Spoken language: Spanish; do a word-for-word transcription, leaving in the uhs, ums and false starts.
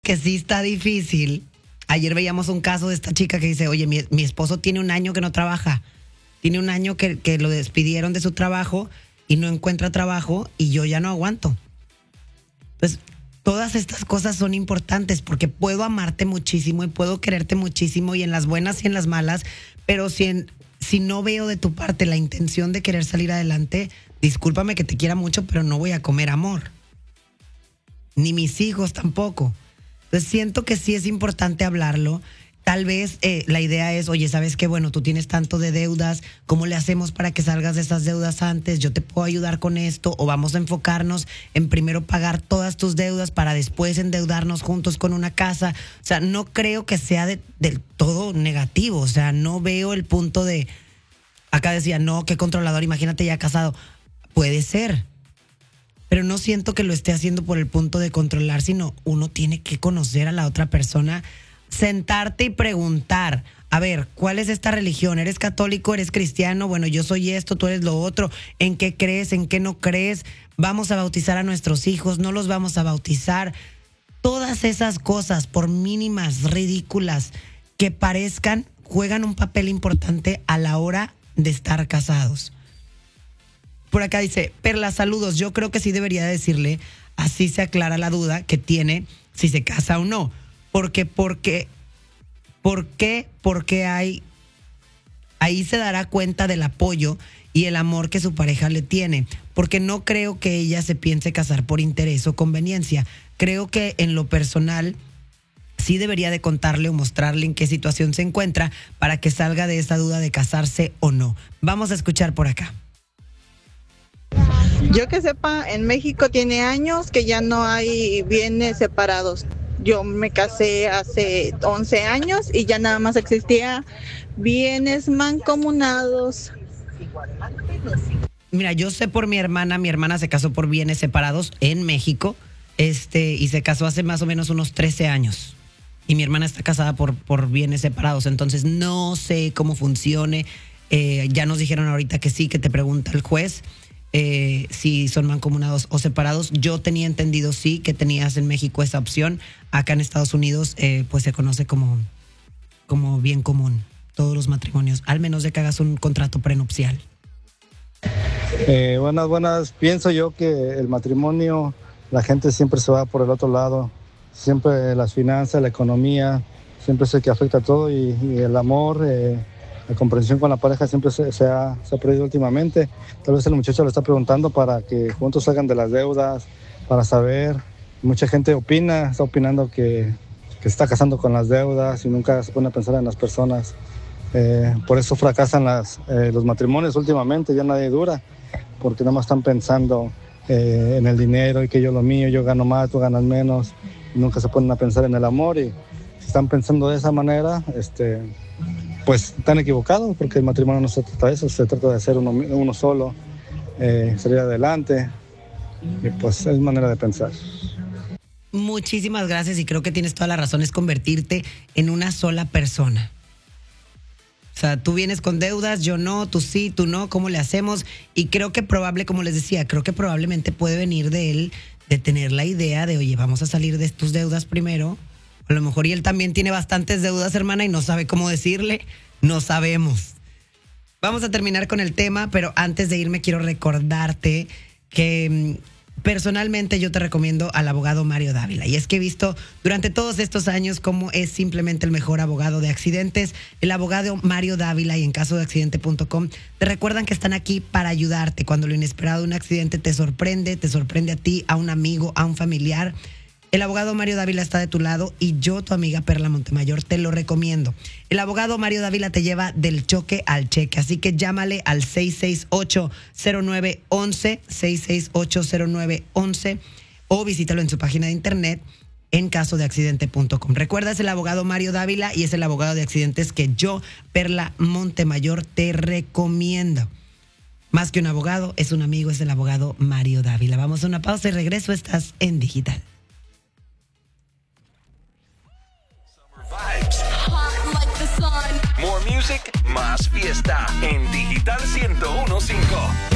que sí está difícil. Ayer veíamos un caso de esta chica que dice, oye, mi, mi esposo tiene un año que no trabaja. Tiene un año que, que lo despidieron de su trabajo y no encuentra trabajo y yo ya no aguanto. Pues todas estas cosas son importantes porque puedo amarte muchísimo y puedo quererte muchísimo y en las buenas y en las malas, pero si, en, si no veo de tu parte la intención de querer salir adelante, discúlpame que te quiera mucho, pero no voy a comer amor. Ni mis hijos tampoco. Entonces siento que sí es importante hablarlo. Tal vez eh, la idea es, oye, ¿sabes qué? Bueno, tú tienes tanto de deudas, ¿cómo le hacemos para que salgas de esas deudas antes? Yo te puedo ayudar con esto, o vamos a enfocarnos en primero pagar todas tus deudas para después endeudarnos juntos con una casa. O sea, no creo que sea de, del todo negativo, o sea, no veo el punto de, acá decía, no, qué controlador, imagínate ya casado. Puede ser, pero no siento que lo esté haciendo por el punto de controlar, sino uno tiene que conocer a la otra persona, sentarte y preguntar, a ver, ¿cuál es esta religión? ¿Eres católico? ¿Eres cristiano? Bueno, yo soy esto, tú eres lo otro. ¿En qué crees? ¿En qué no crees? ¿Vamos a bautizar a nuestros hijos? ¿No los vamos a bautizar? Todas esas cosas, por mínimas, ridículas, que parezcan, juegan un papel importante a la hora de estar casados. Por acá dice, Perla, saludos. Yo creo que sí debería decirle, así se aclara la duda que tiene si se casa o no. Porque, porque, ¿por qué? Porque hay, ahí se dará cuenta del apoyo y el amor que su pareja le tiene. Porque no creo que ella se piense casar por interés o conveniencia. Creo que en lo personal sí debería de contarle o mostrarle en qué situación se encuentra para que salga de esa duda de casarse o no. Vamos a escuchar por acá. Yo que sepa, en México tiene años que ya no hay bienes separados. Yo me casé hace once años y ya nada más existía bienes mancomunados. Mira, yo sé por mi hermana, mi hermana se casó por bienes separados en México, este, y se casó hace más o menos unos trece años. Y mi hermana está casada por, por bienes separados, entonces no sé cómo funcione. Eh, ya nos dijeron ahorita que sí, que te pregunta el juez. Eh, si son mancomunados o separados. Yo tenía entendido sí que tenías en México esa opción. Acá en Estados Unidos eh, pues se conoce como, como bien común todos los matrimonios, al menos de que hagas un contrato prenupcial. Eh, buenas, buenas. Pienso yo que el matrimonio, la gente siempre se va por el otro lado. Siempre las finanzas, la economía, siempre es el que afecta a todo y, y el amor, eh, la comprensión con la pareja siempre se, se, ha, se ha perdido últimamente. Tal vez el muchacho lo está preguntando para que juntos salgan de las deudas, para saber. Mucha gente opina, está opinando que, que se está casando con las deudas y nunca se pone a pensar en las personas. Eh, por eso fracasan las, eh, los matrimonios últimamente, ya nadie dura, porque nada más están pensando eh, en el dinero y que yo lo mío, yo gano más, tú ganas menos. Y nunca se ponen a pensar en el amor y si están pensando de esa manera, este... pues están equivocados porque el matrimonio no se trata de eso, se trata de ser uno, uno solo, eh, salir adelante y pues es manera de pensar. Muchísimas gracias y creo que tienes toda la razón, es convertirte en una sola persona. O sea, tú vienes con deudas, yo no, tú sí, tú no, ¿cómo le hacemos? Y creo que probable, como les decía, creo que probablemente puede venir de él, de tener la idea de, oye, vamos a salir de tus deudas primero. A lo mejor y él también tiene bastantes deudas, hermana, y no sabe cómo decirle. No sabemos. Vamos a terminar con el tema, pero antes de irme quiero recordarte que personalmente yo te recomiendo al abogado Mario Dávila. Y es que he visto durante todos estos años cómo es simplemente el mejor abogado de accidentes. El abogado Mario Dávila y en caso de accidente punto com te recuerdan que están aquí para ayudarte. Cuando lo inesperado de un accidente te sorprende, te sorprende a ti, a un amigo, a un familiar. El abogado Mario Dávila está de tu lado y yo, tu amiga Perla Montemayor, te lo recomiendo. El abogado Mario Dávila te lleva del choque al cheque, así que llámale al seis seis ocho, cero nueve once, seis seis ocho, cero nueve once o visítalo en su página de internet en caso de accidente punto com. Recuerda, es el abogado Mario Dávila y es el abogado de accidentes que yo, Perla Montemayor, te recomiendo. Más que un abogado, es un amigo, es el abogado Mario Dávila. Vamos a una pausa y regreso, estás en Digital. More music, más fiesta en Digital ciento uno punto cinco.